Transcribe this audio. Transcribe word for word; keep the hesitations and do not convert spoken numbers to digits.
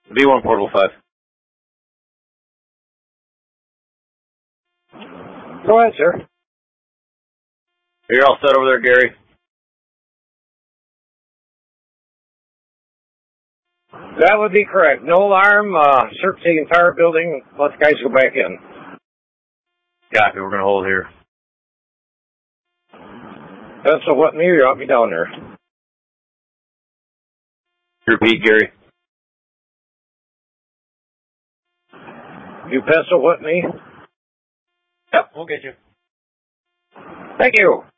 V one Portable five. Go ahead, sir. You're all set over there, Gary? That would be correct. No alarm. Uh, search the entire building. Let the guys go back in. Copy. We're going to hold here. Pencil what me or you want me down there? Repeat, Gary. You pencil what me? Yep, we'll get you. Thank you.